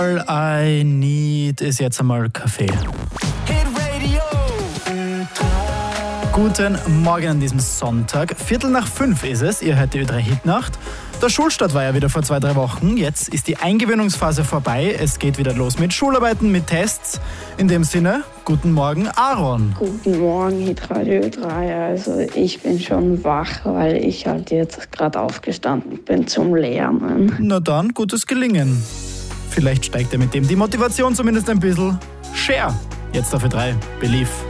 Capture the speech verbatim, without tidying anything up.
All I need ist jetzt einmal Kaffee. Hit Radio. Guten Morgen an diesem Sonntag. Viertel nach fünf ist es. Ihr hört die Ö drei Hitnacht. Der Schulstart war ja wieder vor zwei, drei Wochen. Jetzt ist die Eingewöhnungsphase vorbei. Es geht wieder los mit Schularbeiten, mit Tests. In dem Sinne, guten Morgen, Aaron. Guten Morgen, Hitradio Ö drei. Also ich bin schon wach, weil ich halt jetzt gerade aufgestanden bin zum Lernen. Na dann, gutes Gelingen. Vielleicht steigt ja mit dem die Motivation zumindest ein bisschen. Share. Jetzt auf Ö drei. Believe.